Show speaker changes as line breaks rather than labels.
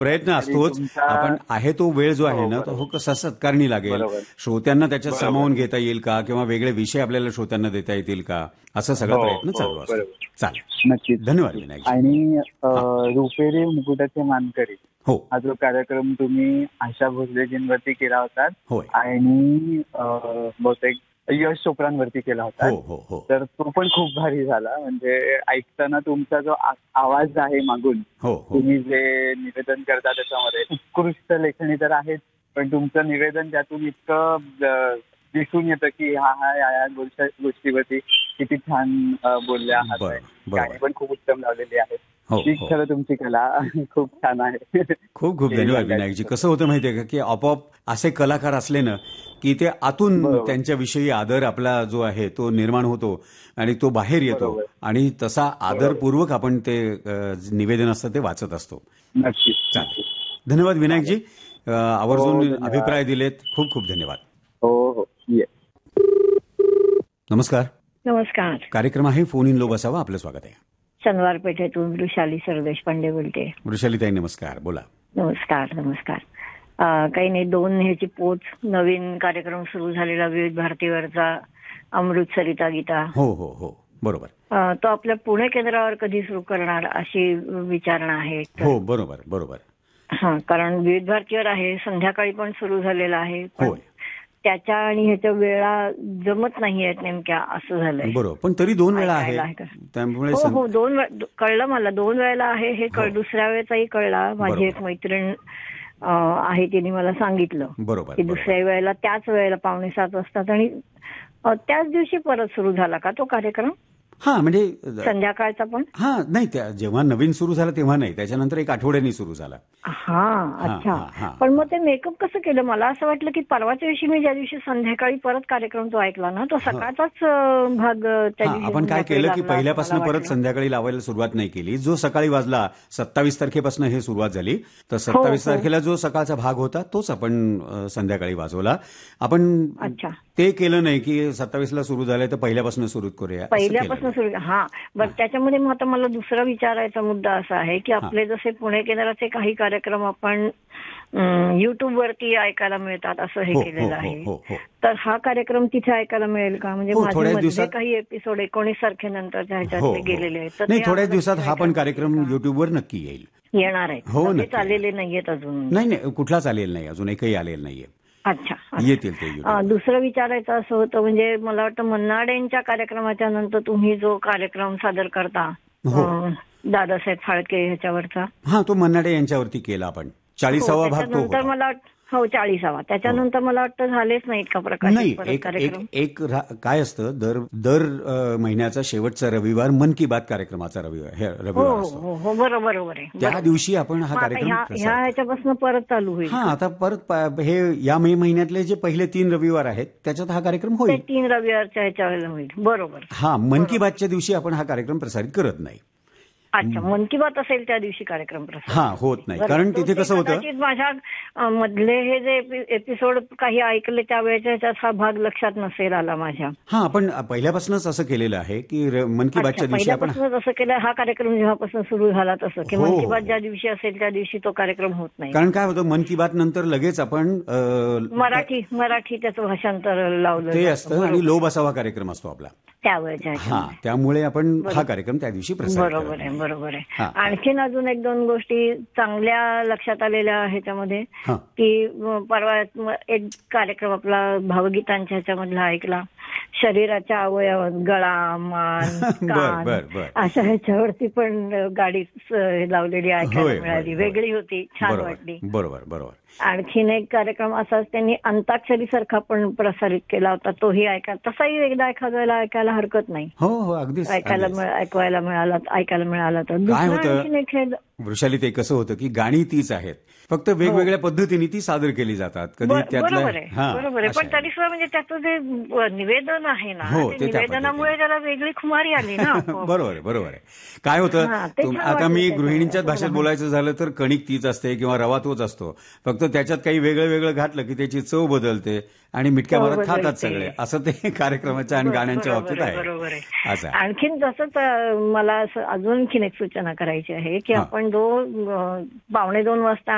प्रयत्न असतोच. आपण आहे तो वेळ जो आहे ना तो कसा सत्कारणी लागेल, श्रोत्यांना त्याच्यात सामावून घेता येईल का, किंवा वेगळे विषय आपल्याला श्रोत्यांना देता येतील का, असा सगळा प्रयत्न चालू असतो. चालेल,
नक्कीच.
धन्यवाद विनायक.
आणि रुपेरी मुकुटाचे मानकरी
हो,
हा जो कार्यक्रम तुम्ही आशा भोसलेजींवरती केला होता
होय,
आणि बहुतेक यश चोप्रांवरती केला होता.
हो हो हो,
तर तो पण खूप भारी झाला. म्हणजे ऐकताना तुमचा जो आवाज आहे मागून,
हो हो,
तुम्ही जे निवेदन करता त्याच्यामध्ये उत्कृष्ट लेखणी तर आहेच, पण तुमचं निवेदन त्यातून इतकं दिसून येतं की या गोष्टीवरती किती छान बोलले आहात. गाणी पण खूप उत्तम लावलेली आहेत. ही खरं तुमची कला खूप छान आहे.
खूप खूप धन्यवाद विनायकजी. कसं होतं माहितीये का, की आपोआप असे कलाकार असले ना की ते आतून त्यांच्याविषयी आदर आपला जो आहे तो निर्माण होतो आणि तो बाहेर येतो, आणि तसा आदरपूर्वक आपण ते निवेदन असतं ते वाचत असतो.
नक्कीच.
धन्यवाद विनायकजी, आवर्जून अभिप्राय दिलेत. खूप खूप धन्यवाद.
हो हो.
नमस्कार.
नमस्कार.
कार्यक्रम आहे फोन इन लो बसावा, आपलं स्वागत आहे.
शनिवार पेठेतून वृषाली सरदेशपांडे बोलते.
वृषालीताई नमस्कार, बोला.
नमस्कार नमस्कार. काही नाही, 2 ह्याची पोच, नवीन कार्यक्रम सुरू झालेला विविध भारतीवरचा अमृत सरिता गीता.
हो हो हो, बरोबर.
तो आपल्या पुणे केंद्रावर कधी सुरू करणार अशी विचारणा आहे.
हो, बरोबर बरोबर.
हा, कारण विविध भारतीवर आहे, संध्याकाळी पण सुरू झालेला आहे, पण त्याच्या आणि ह्याच्या वेळा जमत नाहीयेत नेमक्या, असं झालंय.
बरोबर, पण तरी 2 वेळा आहे त्यामुळे.
हो, 2 कळलं मला, 2 वेळेला आहे हे. दुसऱ्या वेळेचाही कळला. माझी एक मैत्रीण आहे, तिने मला सांगितलं
बरोबर
की दुसऱ्या वेळेला त्याच वेळेला 6:45 वाजतात, आणि त्याच दिवशी परत सुरू झाला का तो कार्यक्रम?
हा, म्हणजे
संध्याकाळचा पण.
हा, नाही, जेव्हा नवीन सुरू झाला तेव्हा नाही, त्याच्यानंतर 1 आठवड्यानी सुरू झाला.
हा, अच्छा. पण मग ते मेकअप कसं केलं? मला असं वाटलं की परवाच्या दिवशी मी ज्या दिवशी संध्याकाळी परत कार्यक्रम जो ऐकला ना, तो सकाळचाच भाग त्या दिवशी.
आपण काय केलं की पहिल्यापासून परत संध्याकाळी लावायला सुरुवात नाही केली. जो सकाळी वाजला 27 तारखेपासून हे सुरुवात झाली, तर 27 तारखेला जो सकाळचा भाग होता तोच आपण संध्याकाळी वाजवला. आपण ते केलं नाही की 27ला सुरू झालंय तर पहिल्यापासून सुरू करूया,
पहिल्यापासून सुरू. हा, बरं. त्याच्यामध्ये मग आता मला दुसरा विचारायचा मुद्दा असा आहे की आपले जसे पुणे केंद्राचे काही कार्यक्रम आपण युट्यूब वरती ऐकायला मिळतात, असं हे केलेलं आहे. तर हा कार्यक्रम तिथे ऐकायला मिळेल का? म्हणजे माझे काही एपिसोड 19 तारखेनंतरच्या ह्याच्यात गेलेले आहेत.
नाही, थोड्याच दिवसात हा पण कार्यक्रम युट्यूबवर नक्की
येणार आहे. हो, नक्की आलेले नाहीयेत अजून.
नाही, कुठलाच आलेला नाही अजून, एकही आलेला नाहीये.
अच्छा,
येतील ते.
दुसरं विचारायचं असं होतं, म्हणजे मला वाटतं मन्नाडेंच्या कार्यक्रमाच्या नंतर तुम्ही जो कार्यक्रम सादर करता दादासाहेब फाळके ह्याच्यावरचा,
हा, तो मन्नाडे यांच्यावरती केला आपण. 40वा भाग तो होता.
मला 40वा. त्याच्यानंतर मला वाटतं झालेच नाहीत का प्रकाशित?
नाही, एक काय असतं, दर महिन्याचा शेवटचा रविवार मन की बात कार्यक्रमाचा रविवार असतो.
हो, बरोबर आहे.
त्या दिवशी आपण हा कार्यक्रम
ह्याच्यापासून परत चालू होईल.
हा, आता परत हे या मे महिन्यातले जे पहिले 3 रविवार आहेत त्याच्यात हा कार्यक्रम होईल.
3 रविवारच्या ह्याच्यावर होईल. बरोबर.
हा, मन की बातच्या दिवशी आपण हा कार्यक्रम प्रसारित करत नाही.
अच्छा, मन की बात असेल त्या दिवशी कार्यक्रम प्रसारित
होत नाही, कारण तिथे कसं होतं,
माझ्या मधले हे जे एपिसोड काही ऐकले त्यावेळेच्या ह्याच्यात हा भाग लक्षात नसेल आला माझ्या.
हा, आपण पहिल्यापासूनच असं केलेलं आहे की मन की बातच्या दिवशी आपण
असं केलं. हा कार्यक्रम जेव्हापासून सुरू झाला तसं की मन की बात ज्या दिवशी असेल त्या दिवशी तो कार्यक्रम होत नाही.
कारण काय होतं, मन की बात नंतर लगेच आपण
मराठी त्याचं भाषांतर लावलं
ते असतं, आणि लो बसावा कार्यक्रम असतो आपला
त्यावेळेच्या.
त्यामुळे आपण हा कार्यक्रम त्या दिवशी प्रसारित.
बरोबर आहे. आणखीन अजून 1-2 गोष्टी चांगल्या लक्षात आलेल्या ह्याच्यामध्ये, की परवा एक कार्यक्रम आपला भावगीतांच्या ह्याच्यामधला ऐकला, शरीराच्या अवयवात गळा, मान, कान अशा ह्याच्यावरती पण गाडी लावलेली ऐकायला मिळाली, वेगळी होती, छान वाटली.
बरोबर.
आणखीन एक कार्यक्रम असाच त्यांनी अंताक्षरी सारखा पण प्रसारित केला होता, तोही तसाही एकदा एखाद्याला ऐकायला हरकत नाही.
हो, अगदी
ऐकायला मिळाला तर.
काय होतं वृषाली, ते कसं होतं की गाणी तीच आहेत, फक्त वेगवेगळ्या पद्धतीने ती सादर केली जातात. कधी
बरोबर आहे, पण तरी सुद्धा म्हणजे त्याचं जे निवेदन आहे ना, निवेदनामुळे त्याला वेगळी खुमारी आली ना.
बरोबर आहे. काय होतं, आता मी गृहिणींच्याच भाषेत बोलायचं झालं तर कणिक तीच असते किंवा रवा तोच असतो, फक्त त्याच्यात काही वेगळं घातलं की त्याची चव बदलते आणि मिटक्या मारत खातात सगळे, असं ते कार्यक्रमाच्या आणि गाण्यांच्या बाबतीत आहे.
आणखीन तसंच मला अजून एक सूचना करायची आहे की आपण 2:15 वाजता